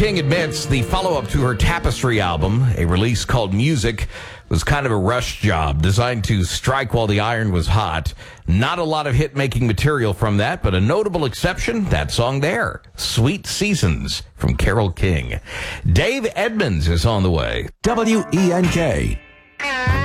King admits the follow-up to her Tapestry album, a release called Music, was kind of a rush job designed to strike while the iron was hot. Not a lot of hit-making material from that, but a notable exception, that song there, Sweet Seasons from Carole King. Dave Edmonds is on the way. WENK.